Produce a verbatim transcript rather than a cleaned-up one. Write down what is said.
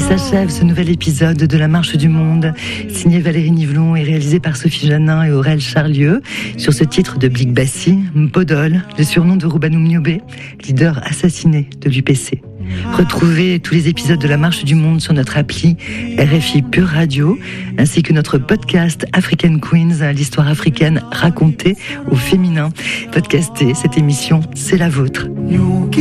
S'achève ce nouvel épisode de La Marche du Monde, signé Valérie Nivelon et réalisé par Sophie Janin et Aurèle Charlieu, sur ce titre de Blik Bassi, Mpodol, le surnom de Roubanou Mniobé, leader assassiné de l'U P C. Retrouvez tous les épisodes de La Marche du Monde sur notre appli R F I Pure Radio, ainsi que notre podcast African Queens, l'histoire africaine racontée au féminin. Podcastez cette émission, c'est la vôtre.